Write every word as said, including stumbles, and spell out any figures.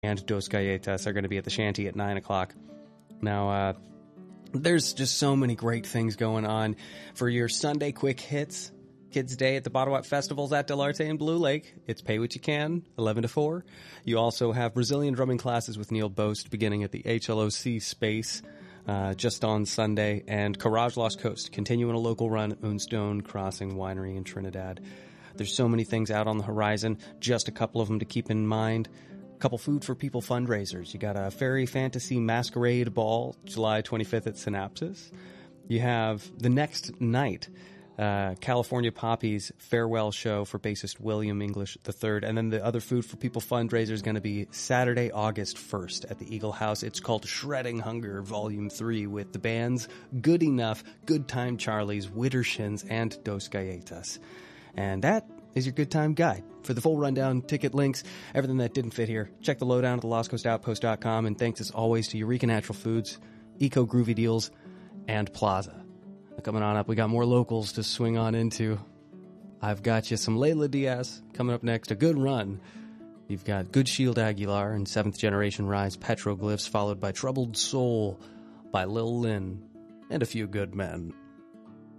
and Dos Galletas are going to be at the Shanty at nine o'clock. Now, uh, there's just so many great things going on. For your Sunday quick hits, Kids Day at the Botawat Festivals at Del Arte and Blue Lake. It's pay what you can, eleven to four. You also have Brazilian drumming classes with Neil Boast beginning at the H L O C space uh, just on Sunday. And Courage Lost Coast, continuing a local run at Moonstone Crossing Winery in Trinidad. There's so many things out on the horizon, just a couple of them to keep in mind. A couple Food for People fundraisers. You got a Fairy Fantasy Masquerade Ball, July twenty-fifth at Synapsis. You have the next night, uh, California Poppies farewell show for bassist William English the third. And then the other Food for People fundraiser is going to be Saturday, August first at the Eagle House. It's called Shredding Hunger Volume three with the bands Good Enough, Good Time Charlie's, Widdershins, and Dos Galletas. And that is your good time guide. For the full rundown, ticket links, everything that didn't fit here, check the lowdown at the lost coast outpost dot com. And thanks as always to Eureka Natural Foods, Eco Groovy Deals, and Plaza. Coming on up, we got more locals to swing on into. I've got you some Layla Diaz coming up next, a good run. You've got Good Shield Aguilar and seventh Generation Rise Petroglyphs, followed by Troubled Soul by Lil Lynn and a few good men.